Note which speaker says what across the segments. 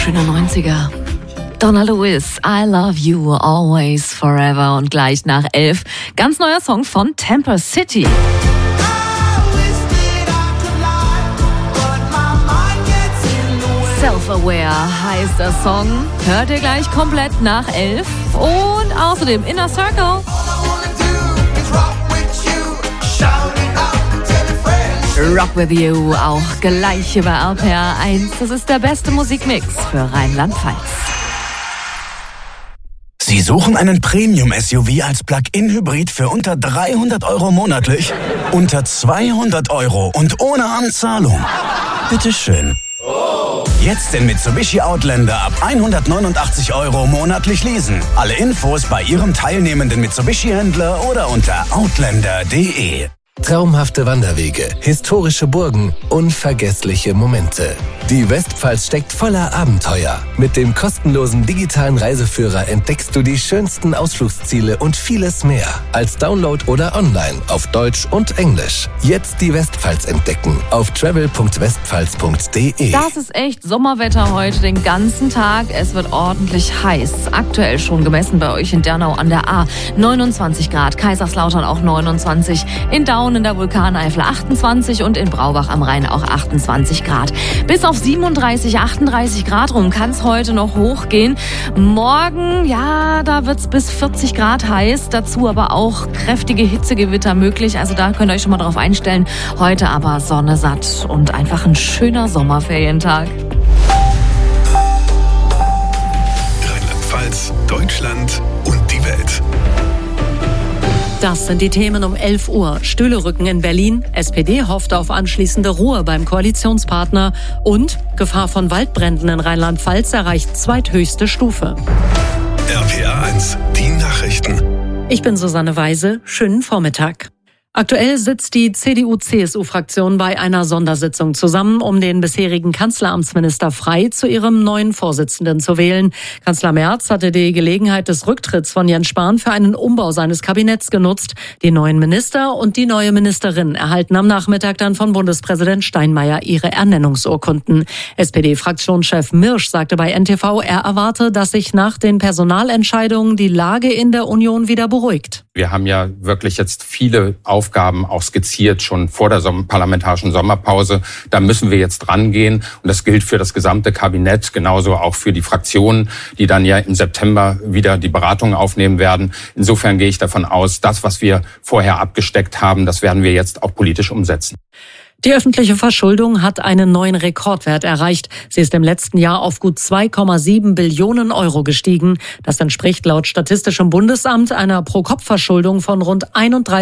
Speaker 1: wunderschöner 90er. Donna Lewis, I Love You, Always, Forever. Und gleich nach 11, ganz neuer Song von Temper City. Self-Aware heißt der Song. Hört ihr gleich komplett nach 11. Und außerdem Inner Circle. Rock With You, auch gleich über RPR 1. Das ist der beste Musikmix für Rheinland-Pfalz.
Speaker 2: Sie suchen einen Premium-SUV als Plug-in-Hybrid für unter 300 € monatlich? Unter 200 € und ohne Anzahlung? Bitteschön. Jetzt den Mitsubishi Outlander ab 189 € monatlich leasen. Alle Infos bei Ihrem teilnehmenden Mitsubishi-Händler oder unter outlander.de.
Speaker 3: Traumhafte Wanderwege, historische Burgen, unvergessliche Momente. Die Westpfalz steckt voller Abenteuer. Mit dem kostenlosen digitalen Reiseführer entdeckst du die schönsten Ausflugsziele und vieles mehr. Als Download oder online auf Deutsch und Englisch. Jetzt die Westpfalz entdecken auf travel.westpfalz.de.
Speaker 1: Das ist echt Sommerwetter heute den ganzen Tag. Es wird ordentlich heiß. Aktuell schon gemessen bei euch in Dernau an der A 29 Grad, Kaiserslautern auch 29, in Daun in der Vulkaneifel 28 und in Braubach am Rhein auch 28 Grad. Bis auf 37, 38 Grad rum kann es heute noch hochgehen. Morgen, ja, da wird es bis 40 Grad heiß. Dazu aber auch kräftige Hitzegewitter möglich. Also da könnt ihr euch schon mal drauf einstellen. Heute aber Sonne satt und einfach ein schöner Sommerferientag.
Speaker 4: Rheinland-Pfalz, Deutschland und die Welt.
Speaker 5: Das sind die Themen um 11 Uhr. Stühlerücken in Berlin. SPD hofft auf anschließende Ruhe beim Koalitionspartner. Und Gefahr von Waldbränden in Rheinland-Pfalz erreicht zweithöchste Stufe.
Speaker 4: RPR 1, die Nachrichten.
Speaker 5: Ich bin Susanne Weise. Schönen Vormittag. Aktuell sitzt die CDU-CSU-Fraktion bei einer Sondersitzung zusammen, um den bisherigen Kanzleramtsminister Frey zu ihrem neuen Vorsitzenden zu wählen. Kanzler Merz hatte die Gelegenheit des Rücktritts von Jens Spahn für einen Umbau seines Kabinetts genutzt. Die neuen Minister und die neue Ministerin erhalten am Nachmittag dann von Bundespräsident Steinmeier ihre Ernennungsurkunden. SPD-Fraktionschef Mirsch sagte bei NTV, er erwarte, dass sich nach den Personalentscheidungen die Lage in der Union wieder beruhigt.
Speaker 6: Wir haben ja wirklich jetzt viele Aufgaben auch skizziert, schon vor der parlamentarischen Sommerpause. Da müssen wir jetzt rangehen. Und das gilt für das gesamte Kabinett, genauso auch für die Fraktionen, die dann ja im September wieder die Beratungen aufnehmen werden. Insofern gehe ich davon aus, das, was wir vorher abgesteckt haben, das werden wir jetzt auch politisch umsetzen.
Speaker 5: Die öffentliche Verschuldung hat einen neuen Rekordwert erreicht. Sie ist im letzten Jahr auf gut 2,7 Billionen € gestiegen. Das entspricht laut Statistischem Bundesamt einer Pro-Kopf-Verschuldung von rund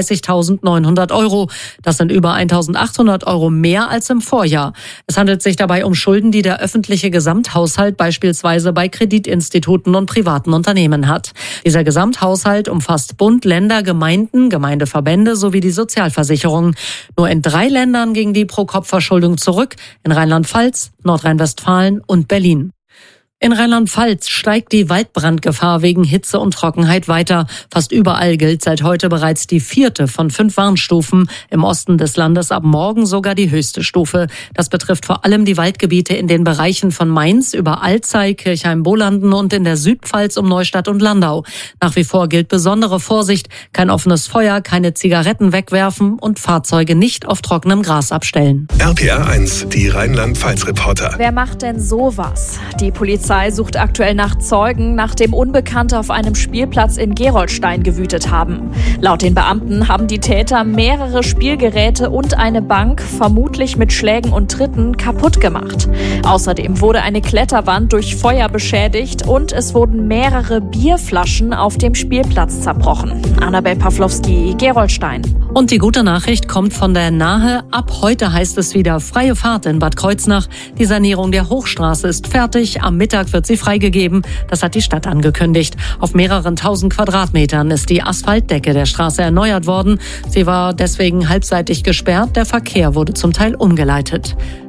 Speaker 5: 31.900 €. Das sind über 1.800 € mehr als im Vorjahr. Es handelt sich dabei um Schulden, die der öffentliche Gesamthaushalt beispielsweise bei Kreditinstituten und privaten Unternehmen hat. Dieser Gesamthaushalt umfasst Bund, Länder, Gemeinden, Gemeindeverbände sowie die Sozialversicherung. Nur in 3 Ländern ging die Pro-Kopf-Verschuldung zurück, in Rheinland-Pfalz, Nordrhein-Westfalen und Berlin. In Rheinland-Pfalz steigt die Waldbrandgefahr wegen Hitze und Trockenheit weiter. Fast überall gilt seit heute bereits die 4. von 5 Warnstufen. Im Osten des Landes ab morgen sogar die höchste Stufe. Das betrifft vor allem die Waldgebiete in den Bereichen von Mainz über Alzey, Kirchheim-Bolanden und in der Südpfalz um Neustadt und Landau. Nach wie vor gilt besondere Vorsicht, kein offenes Feuer, keine Zigaretten wegwerfen und Fahrzeuge nicht auf trockenem Gras abstellen.
Speaker 4: RPR 1, die Rheinland-Pfalz-Reporter.
Speaker 7: Wer macht denn sowas? Die Polizei sucht aktuell nach Zeugen, nachdem Unbekannte auf einem Spielplatz in Gerolstein gewütet haben. Laut den Beamten haben die Täter mehrere Spielgeräte und eine Bank vermutlich mit Schlägen und Tritten kaputt gemacht. Außerdem wurde eine Kletterwand durch Feuer beschädigt und es wurden mehrere Bierflaschen auf dem Spielplatz zerbrochen. Annabel Pawlowski, Gerolstein.
Speaker 5: Und die gute Nachricht kommt von der Nahe. Ab heute heißt es wieder freie Fahrt in Bad Kreuznach. Die Sanierung der Hochstraße ist fertig. Am Mittag wird sie freigegeben. Das hat die Stadt angekündigt. Auf mehreren 1000 Quadratmetern ist die Asphaltdecke der Straße erneuert worden. Sie war deswegen halbseitig gesperrt. Der Verkehr wurde zum Teil umgeleitet.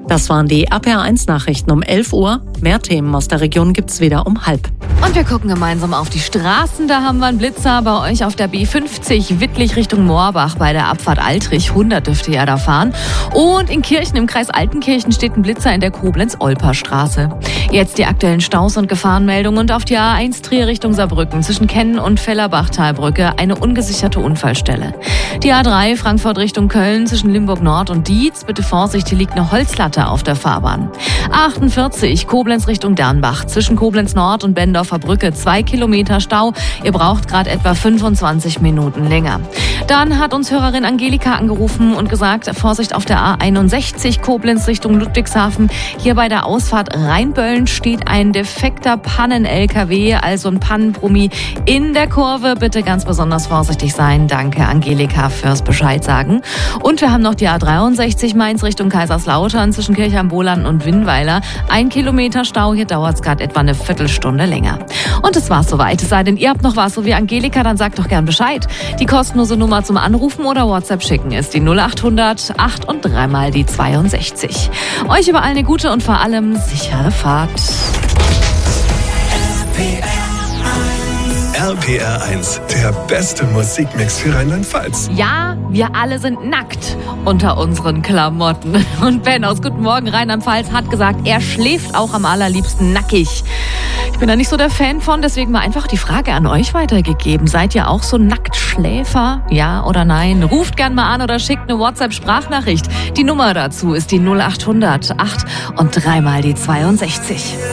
Speaker 5: Das waren die RPA1-Nachrichten um 11 Uhr. Mehr Themen aus der Region gibt's wieder um 12:30.
Speaker 1: Und wir gucken gemeinsam auf die Straßen. Da haben wir einen Blitzer bei euch auf der B50, Wittlich Richtung Moorbach bei der Abfahrt Altrich. 100 dürfte ja da fahren. Und in Kirchen im Kreis Altenkirchen steht ein Blitzer in der Koblenz-Olper-Straße. Jetzt die aktuellen Staus und Gefahrenmeldungen. Und auf die A1 Trier Richtung Saarbrücken zwischen Kennen und Fellerbachtalbrücke eine ungesicherte Unfallstelle. Die A3 Frankfurt Richtung Köln zwischen Limburg Nord und Dietz. Bitte Vorsicht, hier liegt eine Holzlatte auf der Fahrbahn. 48 Koblenz Richtung Dernbach zwischen Koblenz Nord und Bendorfer Brücke 2 Kilometer Stau. Ihr braucht gerade etwa 25 Minuten länger. Dann hat uns Hörerin Angelika angerufen und gesagt, Vorsicht auf der A61 Koblenz Richtung Ludwigshafen. Hier bei der Ausfahrt Rheinböllen steht ein defekter Pannen-LKW, also ein Pannenbrummi in der Kurve. Bitte ganz besonders vorsichtig sein. Danke Angelika fürs Bescheid sagen. Und wir haben noch die A63 Mainz Richtung Kaiserslautern zwischen Kirch am Boland und Winnweiler. 1 Kilometer Stau, hier dauert es gerade etwa eine Viertelstunde länger. Und es war's soweit. Es sei denn, ihr habt noch was, so wie Angelika, dann sagt doch gern Bescheid. Die kostenlose Nummer zum Anrufen oder WhatsApp schicken ist die 0800 8 und 3 mal die 62. Euch überall eine gute und vor allem sichere Fahrt.
Speaker 4: RPR1, der beste Musikmix für Rheinland-Pfalz.
Speaker 1: Ja, wir alle sind nackt unter unseren Klamotten. Und Ben aus Guten Morgen Rheinland-Pfalz hat gesagt, er schläft auch am allerliebsten nackig. Ich bin da nicht so der Fan von, deswegen mal einfach die Frage an euch weitergegeben. Seid ihr auch so Nacktschläfer? Ja oder nein? Ruft gern mal an oder schickt eine WhatsApp-Sprachnachricht. Die Nummer dazu ist die 0800 8 und 3 mal die 62.